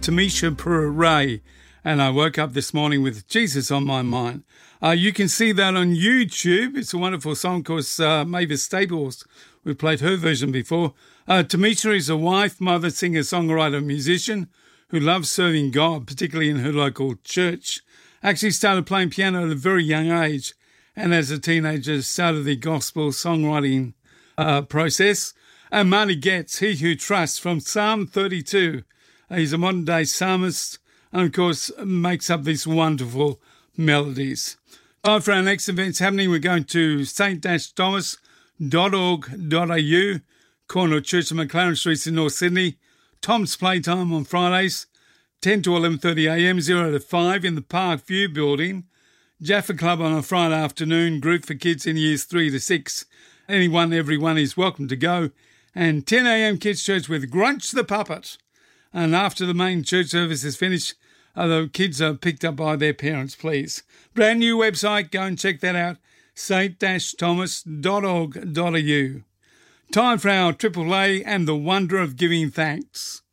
Tamisha Ray. And I woke up this morning with Jesus on my mind. You can see that on YouTube. It's a wonderful song, of course, Mavis Staples. We've played her version before. Tamisha is a wife, mother, singer, songwriter, musician who loves serving God, particularly in her local church. Actually started playing piano at a very young age, and as a teenager started the gospel songwriting process. And Marty Getz, He Who Trusts, from Psalm 32. He's a modern-day psalmist and, of course, makes up these wonderful melodies. For our next events happening, we're going to st-thomas.org.au, corner of Church and McLaren Streets in North Sydney. Tom's Playtime on Fridays, 10 to 11:30am, 0 to 5 in the Parkview building. Jaffa Club on a Friday afternoon, group for kids in years 3 to 6. Everyone is welcome to go. And 10am Kids Church with Grunch the Puppet. And after the main church service is finished, the kids are picked up by their parents, please. Brand new website, go and check that out, st-thomas.org.au. Time for our Triple A and the Wonder of Giving Thanks.